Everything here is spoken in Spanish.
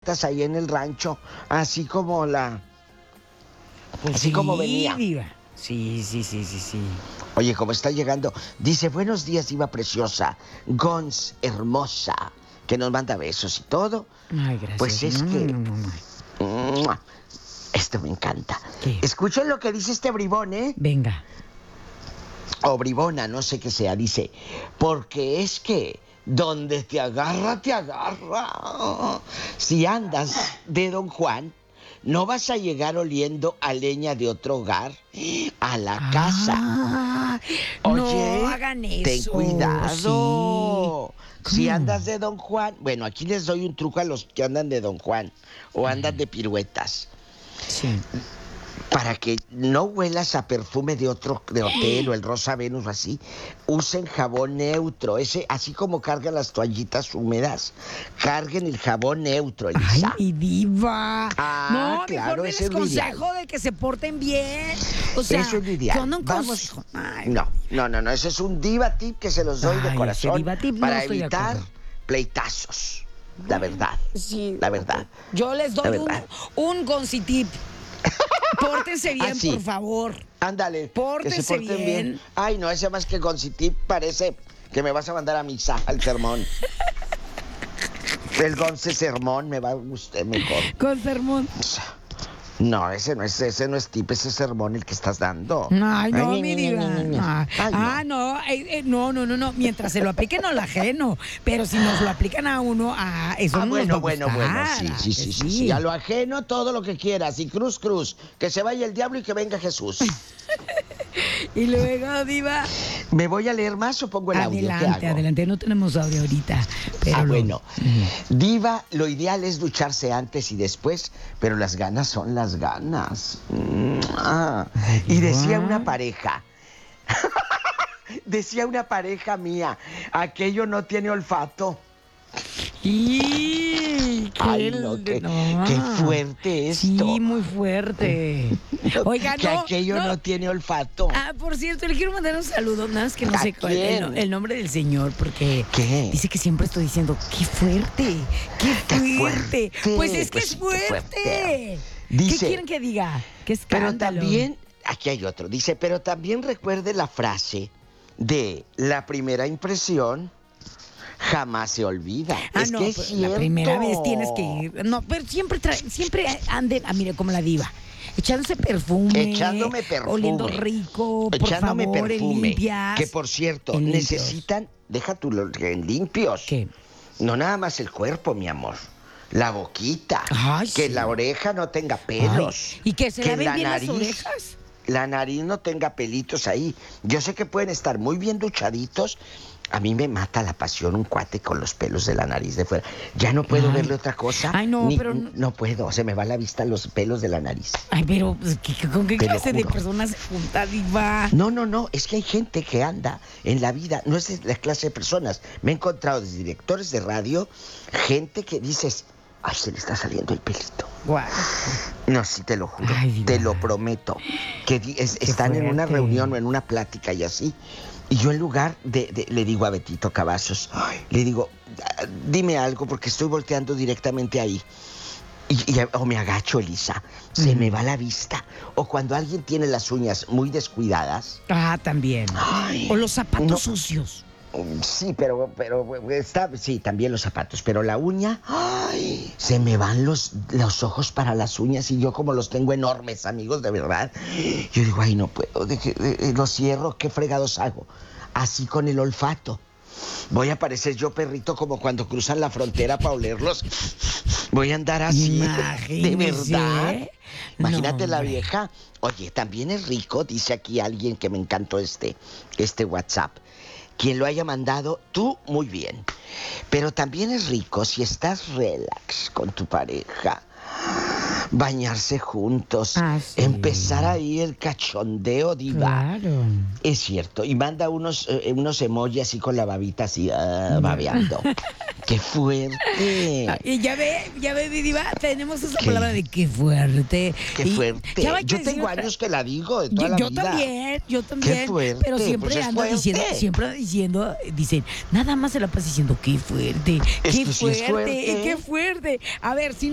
piruetas ahí en el rancho, así como Pues así sí, como venía. diva. Sí. Oye, ¿cómo está llegando? Dice, buenos días, diva preciosa, Gons hermosa, que nos manda besos y todo. Ay, gracias. Pues es que... ¡mua! Esto me encanta. ¿Qué? Escuchen lo que dice este bribón, ¿eh? Venga. O bribona, no sé qué sea. Dice, porque es que donde te agarra, te agarra. Si andas de Don Juan, no vas a llegar oliendo a leña de otro hogar a la casa. Ah, Oye, no hagan eso. ten cuidado. Sí. Si ¿Cómo? andas de Don Juan, bueno, aquí les doy un truco a los que andan de Don Juan o andan de piruetas. Sí. Para que no huelas a perfume de hotel o el Rosa Venus o así, usen jabón neutro. Ese, así como cargan las toallitas húmedas, carguen el jabón neutro, Ay, Elisa. mi diva. Ah, No, claro, mejor ese denles es lo ideal. consejo de que se porten bien. O sea, Eso es lo ideal. yo no Vamos. consejo. Ay, No, ese es un diva tip que se los doy de Ay, corazón ese diva tip no para estoy de evitar acuerdo. pleitazos. La verdad. sí. La verdad. Yo les La doy verdad. un concitip. Pórtense bien, Así. por favor. Ándale, que Pórtense se porten bien. bien. Ay, no, ese más que Goncitip parece que me vas a mandar a misa, al sermón. El Gonce sermón me va a gustar mejor. Con sermón. No, ese no es tip, ese es sermón el que estás dando. Ay, no, Ay, mi diva. Ay, no. No. Mientras se lo apliquen al ajeno. Pero si nos lo aplican a uno, eso no nos va a Bueno. gustar. Sí. A lo ajeno, todo lo que quieras. Y cruz. Que se vaya el diablo y que venga Jesús. Y luego, diva. ¿Me voy a leer más o pongo el audio? ¿Qué hago? Adelante. No tenemos audio ahorita. Pero Bueno. Diva, lo ideal es ducharse antes y después, pero las ganas son las ganas. Y decía una pareja, mía, aquello no tiene olfato. Y Ay, no, qué fuerte esto. Sí, muy fuerte. Oiga, que aquello no tiene olfato. Por cierto, le quiero mandar un saludo, nada más que no ¿A sé cuál quién? el nombre del señor, porque ¿Qué? dice que siempre estoy diciendo, ¡qué fuerte! ¡Qué fuerte! Pues es que Pues es sí, qué fuerte. fuerte. ¿Qué Dice, quieren que diga? ¡Qué pero escándalo! también, aquí hay otro, dice, pero también recuerde la frase de la primera impresión jamás se olvida. Es no, que es pues, cierto. la primera vez tienes que ir. No, pero siempre anden, mire, como la diva. Echándome perfume. Oliendo rico, por Echándome favor, perfume. en limpias. Que por cierto, En limpios. necesitan, deja tú en limpios. ¿Qué? No nada más el cuerpo, mi amor. La boquita. Ay, que sí. la oreja no tenga pelos. Ay, y que se laven la bien nariz, las orejas. La nariz no tenga pelitos ahí. Yo sé que pueden estar muy bien duchaditos. A mí me mata la pasión un cuate con los pelos de la nariz de fuera. Ya no puedo verle otra cosa. Ay, no, pero... No puedo, se me va la vista los pelos de la nariz. Ay, pero pues, ¿con qué Te lo clase de juro. personas se junta, diva? No, es que hay gente que anda en la vida, no es de la clase de personas. Me he encontrado desde directores de radio, gente que dices, ay, se le está saliendo el pelito. Guau. No, sí, te lo juro, Ay, diva. te lo prometo. Que están en una fuerte. reunión o en una plática y así. Y yo en lugar le digo a Betito Cavazos, le digo, dime algo porque estoy volteando directamente ahí. O me agacho, Elisa, se me va la vista. O cuando alguien tiene las uñas muy descuidadas. También. Ay, O los zapatos no. sucios. Sí, pero sí, también los zapatos, pero la uña, ay, se me van los ojos para las uñas y yo como los tengo enormes, amigos, de verdad. Yo digo, ay, no puedo, los cierro, ¿qué fregados hago? Así con el olfato. Voy a parecer yo perrito como cuando cruzan la frontera para olerlos. Voy a andar así, de Imagínese. verdad. Imagínate No, la hombre. vieja. Oye, también es rico, dice aquí alguien que me encantó este WhatsApp. Quien lo haya mandado, tú muy bien. Pero también es rico si estás relax con tu pareja. Bañarse juntos. Sí. Empezar ahí el cachondeo, diva. Claro. Es cierto. Y manda unos emojis así con la babita así, babeando. ¡Qué fuerte! Y ya ve, mi diva, tenemos esa ¿Qué? palabra de qué fuerte. ¡Qué Y fuerte! ya va que Yo decir tengo otra- años que la digo de toda la Yo vida. yo también. ¡Qué fuerte! Pero siempre Pues es ando fuerte. diciendo, dicen, nada más se la pasa diciendo, qué fuerte, Es qué que sí es fuerte. qué fuerte. A ver, si